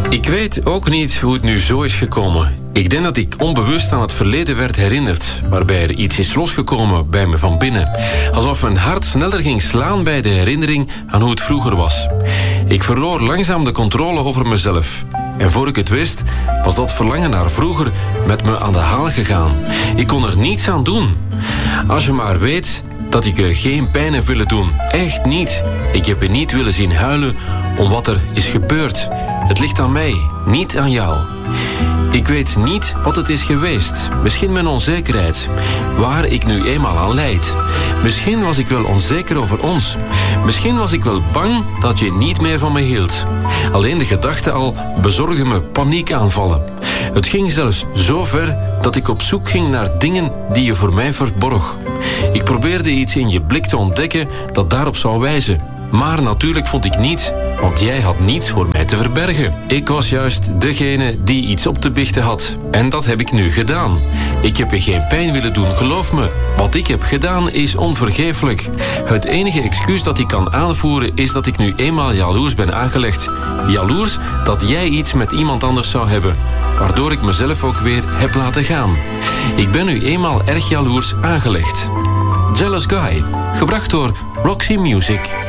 Ik weet ook niet hoe het nu zo is gekomen. Ik denk dat ik onbewust aan het verleden werd herinnerd, waarbij er iets is losgekomen bij me van binnen. Alsof mijn hart sneller ging slaan bij de herinnering aan hoe het vroeger was. Ik verloor langzaam de controle over mezelf. En voor ik het wist, was dat verlangen naar vroeger met me aan de haal gegaan. Ik kon er niets aan doen. Als je maar weet dat ik je geen pijn heb willen doen. Echt niet. Ik heb je niet willen zien huilen om wat er is gebeurd. Het ligt aan mij, niet aan jou. Ik weet niet wat het is geweest. Misschien mijn onzekerheid. Waar ik nu eenmaal aan lijd. Misschien was ik wel onzeker over ons. Misschien was ik wel bang dat je niet meer van me hield. Alleen de gedachte al bezorgde me paniekaanvallen. Het ging zelfs zo ver dat ik op zoek ging naar dingen die je voor mij verborg. Ik probeerde iets in je blik te ontdekken dat daarop zou wijzen. Maar natuurlijk vond ik niets, want jij had niets voor mij te verbergen. Ik was juist degene die iets op te biechten had. En dat heb ik nu gedaan. Ik heb je geen pijn willen doen, geloof me. Wat ik heb gedaan is onvergeeflijk. Het enige excuus dat ik kan aanvoeren is dat ik nu eenmaal jaloers ben aangelegd. Jaloers dat jij iets met iemand anders zou hebben. Waardoor ik mezelf ook weer heb laten gaan. Ik ben nu eenmaal erg jaloers aangelegd. Jealous Guy, gebracht door Roxy Music.